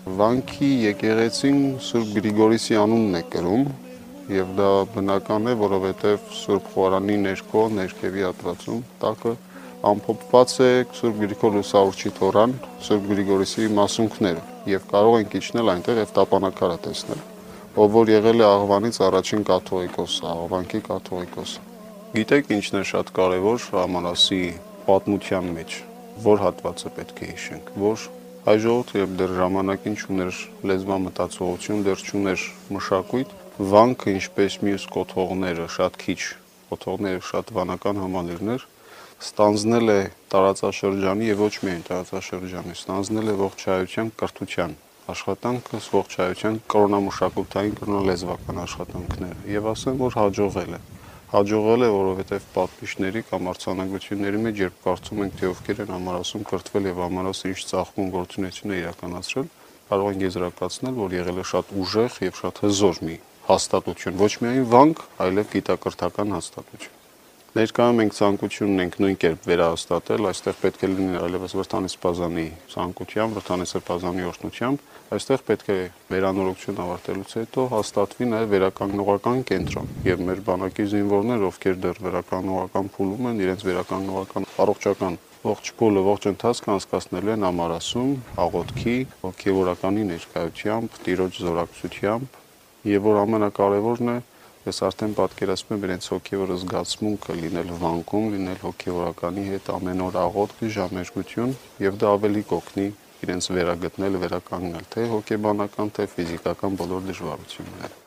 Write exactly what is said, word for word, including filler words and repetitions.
Վանքի եկեղեցին Սուրբ Գրիգորիսի անունն է կրում եւ դա բնական է, որովհետեւ Սուրբ Խորանի ներքո ներքևի հատվածում տակը ամփոփված է Սուրբ Գրիգոր Լուսավորչի թորան, Սուրբ Գրիգորիսի մասունքները եւ կարող ենք իջնել այնտեղ եւ տապանակարը տեսնել, ով որ եղել է Աղվանից առաջին կաթողիկոսը, Աղվանքի կաթողիկոսը։ Գիտեք ինչն է շատ կարևոր Ամանասի պատմության մեջ, որ հատվածը պետք է հիշենք, որ հայ ժողովուրդը երբ դեռ ժամանակին չուներ լեզվամտածողություն, դեռ չուներ մշակույթ, վանքը ինչպես մյուս կոթողները, շատ քիչ կոթողները, շատ վանական համալիրներ, ստանձնել է տարածաշրջանի եւ ոչ միայն տարածաշրջանի, ստանձնել է ողջ հայության կրթության աշխատանքը, ողջ հայության կրոնամշակութային, կրոնալեզվական աշխատանքները եւ ասեմ, որ հաջողել է։ Հաջողել է, որովհետեւ պատմիչների կամ արձանագրությունների մեջ երբ կարծում ենք, թե ովքեր են Ամարասում կրթվել եւ Ամարասը ինչ ծաղկուն գործունեություն է իրականացրել, կարող ենք եզրակացնել, որ եղել է շատ ուժեղ եւ շատ հզոր մի հաստատություն, ոչ միայն վանք, այլև գիտակրթական հաստատություն։ Ներկայում մենք ցանկություն ունենք նույն կերպ վերահաստատել, այստեղ պետք է լինի այլևս Վրդանես Սրբազանի ցանկությամբ, Վրդանես Սրբազանի օրհնությամբ, այստեղ պետք է վերանորոգություն ավարտելուց հետո հաստատվի նաև վերականգնողական կենտրոն, եւ մեր բանակի զինվորներ, ովքեր դեռ վերականգնողական փուլում են, իրենց վերականգնողական առողջական ողջ փուլը, ողջ ընթացքը անցկացնելու են Ամարասում, աղոթքի, հոգեվորականի ներկայությամբ, Տիրոջ զորակցությամբ, եւ որ ամենակարևորն է, ես արդեն պատկերացնում եմ իրենց հոգեվոր զգացմունքը լինել վանքում, լինել հոգեվորականի հետ ամեն օր աղոթք, ժամերգություն եւ դա ավելի կօգնի իրենց վերագտնել, վերականգնել թե հոգեբանական, թե ֆիզիկական բոլոր դժվարությունները։